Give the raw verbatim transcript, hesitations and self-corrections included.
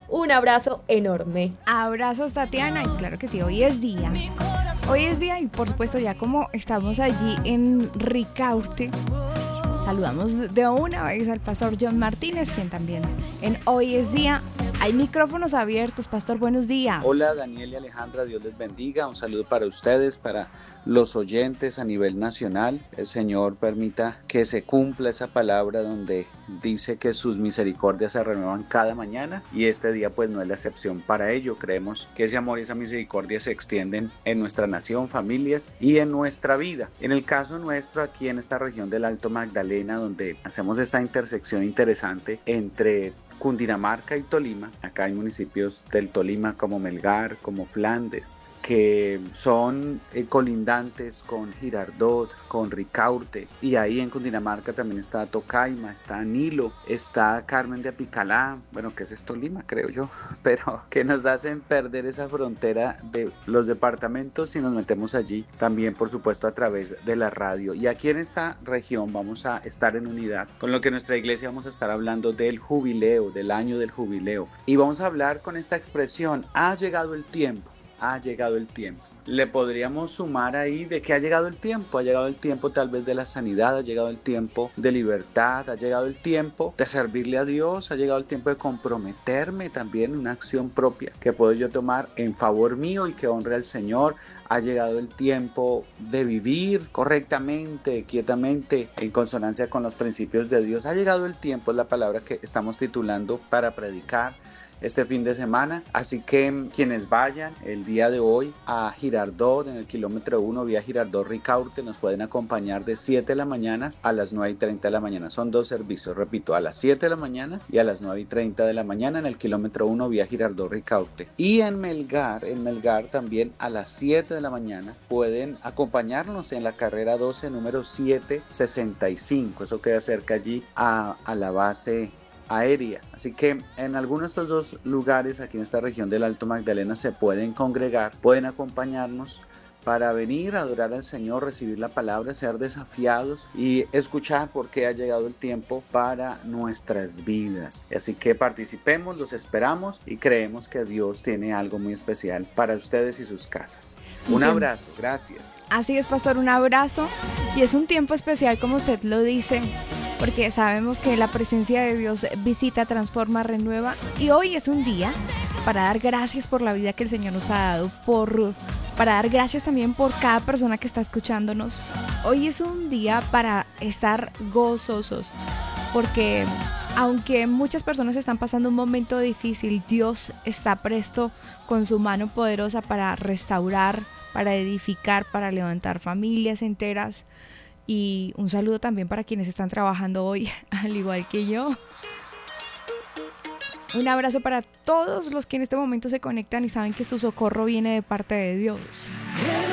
Un abrazo enorme. Abrazos, Tatiana, y claro que sí, hoy es día. Hoy es día y por supuesto ya como estamos allí en Ricaurte, saludamos de una vez al pastor John Martínez, quien también en Hoy es Día. Hay micrófonos abiertos, pastor, buenos días. Hola Daniel y Alejandra, Dios les bendiga. Un saludo para ustedes, para los oyentes a nivel nacional. El Señor permita que se cumpla esa palabra donde dice que sus misericordias se renuevan cada mañana, y este día pues no es la excepción para ello. Creemos que ese amor y esa misericordia se extienden en nuestra nación, familias y en nuestra vida. En el caso nuestro, aquí en esta región del Alto Magdalena, donde hacemos esta intersección interesante entre Cundinamarca y Tolima, acá hay municipios del Tolima como Melgar, como Flandes, que son eh, colindantes con Girardot, con Ricaurte, y ahí en Cundinamarca también está Tocaima, está Nilo, está Carmen de Apicalá, bueno, que ese es Tolima, creo yo, pero que nos hacen perder esa frontera de los departamentos si nos metemos allí, también por supuesto a través de la radio. Y aquí en esta región vamos a estar en unidad, con lo que nuestra iglesia vamos a estar hablando del jubileo, del año del jubileo, y vamos a hablar con esta expresión: ha llegado el tiempo. Ha llegado el tiempo. Le podríamos sumar ahí de que ha llegado el tiempo. Ha llegado el tiempo tal vez de la sanidad, ha llegado el tiempo de libertad, ha llegado el tiempo de servirle a Dios, ha llegado el tiempo de comprometerme también en una acción propia que puedo yo tomar en favor mío y que honre al Señor. Ha llegado el tiempo de vivir correctamente, quietamente, en consonancia con los principios de Dios. Ha llegado el tiempo, es la palabra que estamos titulando para predicar este fin de semana. Así que quienes vayan el día de hoy a Girardot, en el kilómetro uno vía Girardot Ricaurte, nos pueden acompañar de siete de la mañana a las nueve y treinta de la mañana. Son dos servicios, repito, a las siete de la mañana y a las nueve y treinta de la mañana en el kilómetro uno vía Girardot Ricaurte. Y en Melgar, en Melgar también a las siete de la mañana pueden acompañarnos en la carrera doce, número setecientos sesenta y cinco. Eso queda cerca allí a, a la base aérea. Así que en algunos de estos dos lugares aquí en esta región del Alto Magdalena se pueden congregar, pueden acompañarnos para venir a adorar al Señor, recibir la palabra, ser desafiados y escuchar por qué ha llegado el tiempo para nuestras vidas. Así que participemos, los esperamos y creemos que Dios tiene algo muy especial para ustedes y sus casas. Un abrazo, gracias. Así es, pastor, un abrazo, y es un tiempo especial como usted lo dice, porque sabemos que la presencia de Dios visita, transforma, renueva, y hoy es un día para dar gracias por la vida que el Señor nos ha dado, por, para dar gracias también por cada persona que está escuchándonos. Hoy es un día para estar gozosos, porque aunque muchas personas están pasando un momento difícil, Dios está presto con su mano poderosa para restaurar, para edificar, para levantar familias enteras. Y un saludo también para quienes están trabajando hoy, al igual que yo. Un abrazo para todos los que en este momento se conectan y saben que su socorro viene de parte de Dios.